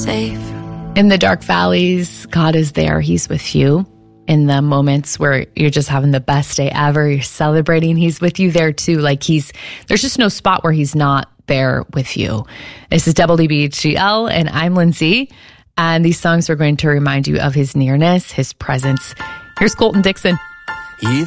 safe. In the dark valleys, God is there. He's with you. In the moments where you're just having the best day ever, you're celebrating, He's with you there too. Like there's just no spot where He's not there with you. This is WBHGL, and I'm Lindsay. And these songs are going to remind you of His nearness, His presence. Here's Colton Dixon.